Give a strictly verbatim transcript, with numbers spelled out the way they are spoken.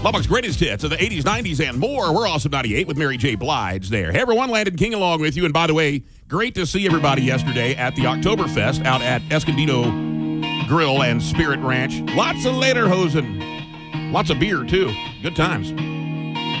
Lubbock's greatest hits of the eighties, nineties, and more. We're Awesome ninety-eight with Mary J. Blige there. Hey, everyone, Landon King along with you. And by the way, great to see everybody yesterday at the Oktoberfest out at Escondido Grill and Spirit Ranch. Lots of lederhosen. Lots of beer, too. Good times.